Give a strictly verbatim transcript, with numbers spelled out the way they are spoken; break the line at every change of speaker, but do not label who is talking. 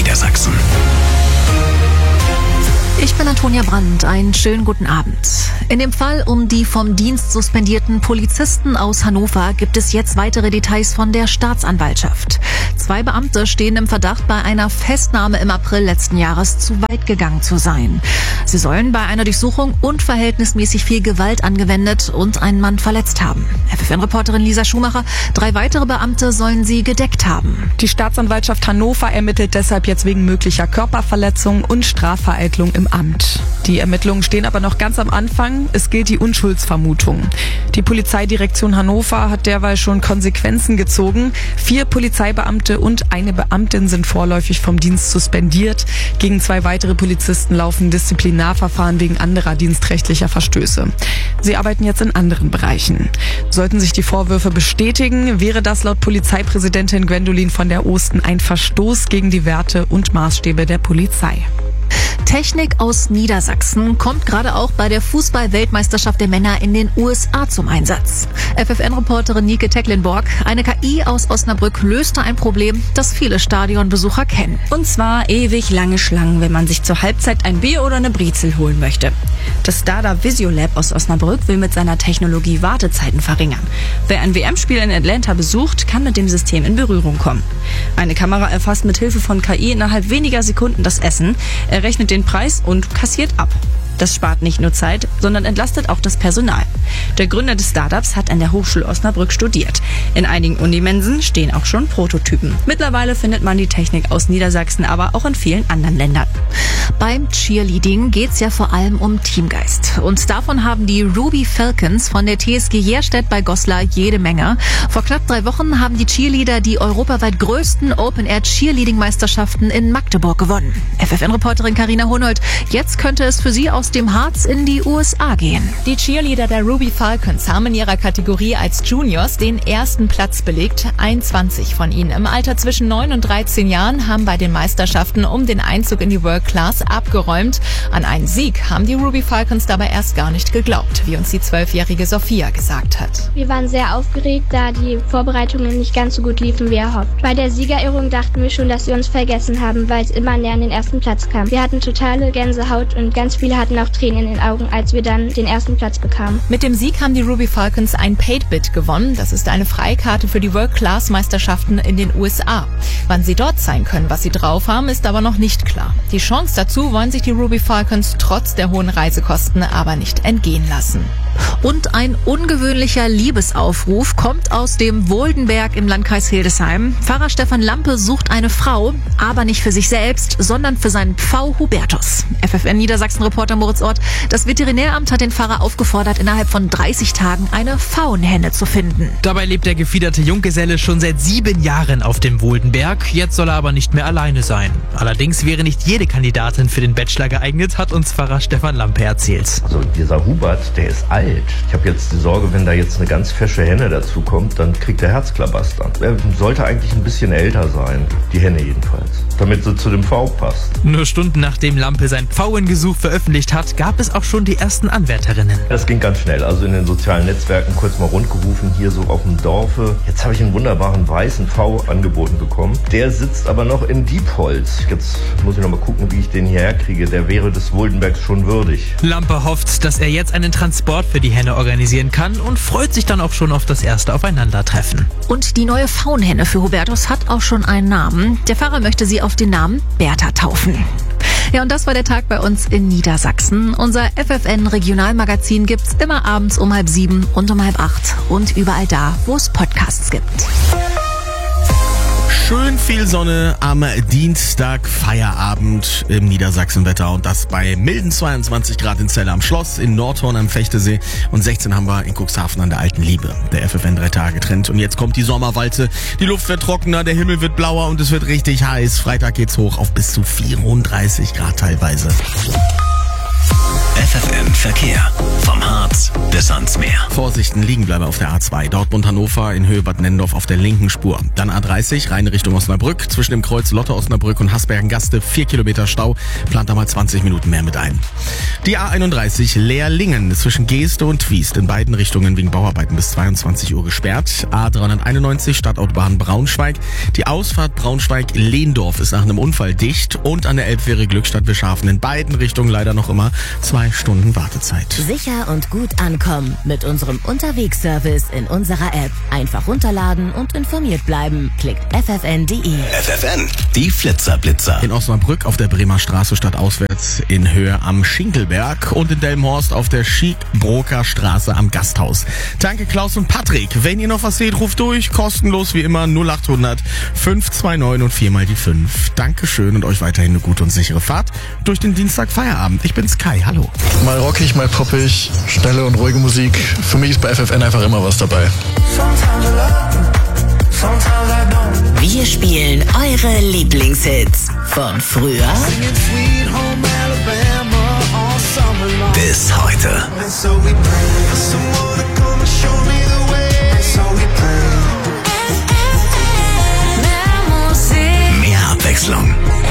Niedersachsen.
Ich bin Antonia Brandt. Einen schönen guten Abend. In dem Fall um die vom Dienst suspendierten Polizisten aus Hannover gibt es jetzt weitere Details von der Staatsanwaltschaft. Zwei Beamte stehen im Verdacht, bei einer Festnahme im April letzten Jahres zu weit gegangen zu sein. Sie sollen bei einer Durchsuchung unverhältnismäßig viel Gewalt angewendet und einen Mann verletzt haben. F F N-Reporterin Lisa Schumacher, drei weitere Beamte sollen sie gedeckt haben.
Die Staatsanwaltschaft Hannover ermittelt deshalb jetzt wegen möglicher Körperverletzung und Strafvereitlung im Amt. Die Ermittlungen stehen aber noch ganz am Anfang. Es gilt die Unschuldsvermutung. Die Polizeidirektion Hannover hat derweil schon Konsequenzen gezogen. Vier Polizeibeamte und eine Beamtin sind vorläufig vom Dienst suspendiert. Gegen zwei weitere Polizisten laufen Disziplinarverfahren wegen anderer dienstrechtlicher Verstöße. Sie arbeiten jetzt in anderen Bereichen. Sollten sich die Vorwürfe bestätigen, wäre das laut Polizeipräsidentin Gwendolin von der Osten ein Verstoß gegen die Werte und Maßstäbe der Polizei.
Technik aus Niedersachsen kommt gerade auch bei der Fußball-Weltmeisterschaft der Männer in den U S A zum Einsatz. F F N-Reporterin Nike Tecklenborg, eine K I aus Osnabrück löste ein Problem, das viele Stadionbesucher kennen.
Und zwar ewig lange Schlangen, wenn man sich zur Halbzeit ein Bier oder eine Brezel holen möchte. Das Startup Visiolab aus Osnabrück will mit seiner Technologie Wartezeiten verringern. Wer ein W M-Spiel in Atlanta besucht, kann mit dem System in Berührung kommen. Eine Kamera erfasst mit Hilfe von K I innerhalb weniger Sekunden das Essen, errechnet den Preis und kassiert ab. Das spart nicht nur Zeit, sondern entlastet auch das Personal. Der Gründer des Startups hat an der Hochschule Osnabrück studiert. In einigen Unimensen stehen auch schon Prototypen. Mittlerweile findet man die Technik aus Niedersachsen aber auch in vielen anderen Ländern.
Beim Cheerleading geht's ja vor allem um Teamgeist. Und davon haben die Ruby Falcons von der T S G Jerstedt bei Goslar jede Menge. Vor knapp drei Wochen haben die Cheerleader die europaweit größten Open-Air-Cheerleading-Meisterschaften in Magdeburg gewonnen. F F N-Reporterin Carina Honold, jetzt könnte es für sie aus dem Harz in die U S A gehen.
Die Cheerleader der Ruby Falcons haben in ihrer Kategorie als Juniors den ersten Platz belegt. einundzwanzig von ihnen im Alter zwischen neun und dreizehn Jahren haben bei den Meisterschaften um den Einzug in die World Class abgeräumt. An einen Sieg haben die Ruby Falcons dabei erst gar nicht geglaubt, wie uns die zwölfjährige Sophia gesagt hat.
Wir waren sehr aufgeregt, da die Vorbereitungen nicht ganz so gut liefen wie erhofft. Bei der Siegerehrung dachten wir schon, dass wir uns vergessen haben, weil es immer näher an den ersten Platz kam. Wir hatten totale Gänsehaut und ganz viele hatten auch Tränen in den Augen, als wir dann den ersten Platz bekamen.
Mit dem Sieg haben die Ruby Falcons ein Paid-Bid gewonnen. Das ist eine Freikarte für die World-Class-Meisterschaften in den U S A. Wann sie dort sein können, was sie drauf haben, ist aber noch nicht klar. Die Chance dazu wollen sich die Ruby Falcons trotz der hohen Reisekosten aber nicht entgehen lassen.
Und ein ungewöhnlicher Liebesaufruf kommt aus dem Wohlenberg im Landkreis Hildesheim. Pfarrer Stefan Lampe sucht eine Frau, aber nicht für sich selbst, sondern für seinen Pfau Hubertus. F F N Niedersachsen-Reporter Moritz Ort. Das Veterinäramt hat den Pfarrer aufgefordert, innerhalb von dreißig Tagen eine Pfauenhenne zu finden.
Dabei lebt der gefiederte Junggeselle schon seit sieben Jahren auf dem Wohlenberg. Jetzt soll er aber nicht mehr alleine sein. Allerdings wäre nicht jede Kandidatin für den Bachelor geeignet, hat uns Pfarrer Stefan Lampe erzählt.
Also dieser Hubert, der ist alt. Ich habe jetzt die Sorge, wenn da jetzt eine ganz fesche Henne dazu kommt, dann kriegt er Herzklabaster. Er sollte eigentlich ein bisschen älter sein, die Henne jedenfalls, damit sie zu dem Pfau passt.
Nur Stunden nachdem Lampe sein Pfauengesuch veröffentlicht hat, gab es auch schon die ersten Anwärterinnen.
Das ging ganz schnell, also in den sozialen Netzwerken kurz mal rundgerufen, hier so auf dem Dorfe. Jetzt habe ich einen wunderbaren weißen Pfau angeboten bekommen. Der sitzt aber noch in Diepholz. Jetzt muss ich noch mal gucken, wie ich den hierher kriege. Der wäre des Wohlenbergs schon würdig.
Lampe hofft, dass er jetzt einen Transport für die Henne organisieren kann und freut sich dann auch schon auf das erste Aufeinandertreffen.
Und die neue Pfauenhenne für Hubertus hat auch schon einen Namen. Der Pfarrer möchte sie auf den Namen Bertha taufen. Ja, und das war der Tag bei uns in Niedersachsen. Unser F F N-Regionalmagazin gibt's immer abends um halb sieben und um halb acht und überall da, wo es Podcasts gibt.
Schön viel Sonne am Dienstag, Feierabend im Niedersachsenwetter und das bei milden zweiundzwanzig Grad in Celle am Schloss, in Nordhorn am Fechtesee und sechzehn haben wir in Cuxhaven an der Alten Liebe. Der F F N drei Tage Trend und jetzt kommt die Sommerwalze, die Luft wird trockener, der Himmel wird blauer und es wird richtig heiß. Freitag geht's hoch auf bis zu vierunddreißig Grad teilweise.
F F N Verkehr. Vom Harz bis ans Meer.
Vorsichten, Liegenbleiber auf der A zwei. Dortmund-Hannover in Höhe Bad Nennendorf auf der linken Spur. Dann A dreißig, rein Richtung Osnabrück. Zwischen dem Kreuz Lotte-Osnabrück und Hasbergen-Gaste vier Kilometer Stau. Plant da mal zwanzig Minuten mehr mit ein. Die A einunddreißig, Leer-Lingen zwischen Geeste und Twiest. In beiden Richtungen wegen Bauarbeiten bis zweiundzwanzig Uhr gesperrt. A dreihunderteinundneunzig, Stadtautobahn Braunschweig. Die Ausfahrt Braunschweig-Lehndorf ist nach einem Unfall dicht. Und an der Elbfähre Glückstadt-Wischhafen in beiden Richtungen leider noch immer zwei Stunden Wartezeit.
Sicher und gut ankommen mit unserem Unterwegsservice in unserer App. Einfach runterladen und informiert bleiben. Klickt f f n punkt d e.
F F N, die Flitzerblitzer.
In Osnabrück auf der Bremer Straße stadtauswärts in Höhe am Schinkelberg und in Delmenhorst auf der Schiekbroker Straße am Gasthaus. Danke Klaus und Patrick. Wenn ihr noch was seht, ruft durch. Kostenlos wie immer null achthundert fünf zwei neun und viermal die fünf. Dankeschön und euch weiterhin eine gute und sichere Fahrt durch den Dienstag Feierabend. Ich bin's Kai. Hallo.
Mal rockig, mal poppig, schnelle und ruhige Musik. Für mich ist bei F F N einfach immer was dabei.
Wir spielen eure Lieblingshits von früher
Bis heute. Mehr Abwechslung.